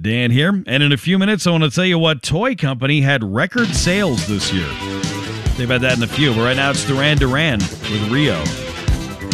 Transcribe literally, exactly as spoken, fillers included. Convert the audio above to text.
Dan here, and in a few minutes I want to tell you what toy company had record sales this year. Think about that in a few, but right now it's Duran Duran with Rio.